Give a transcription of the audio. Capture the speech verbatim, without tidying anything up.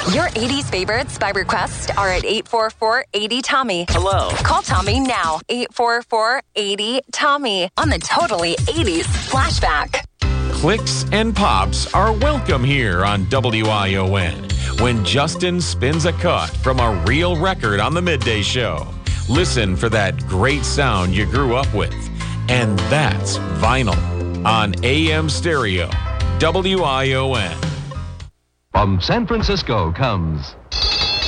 Your eighties favorites by request are at eight four four, eight zero, Tommy. Hello. Call Tommy now. eight four four, eight zero, Tommy on the Totally eighties Flashback. Clicks and pops are welcome here on W I O N when Justin spins a cut from a real record on the midday show. Listen for that great sound you grew up with. And that's vinyl on A M Stereo, W I O N. From San Francisco comes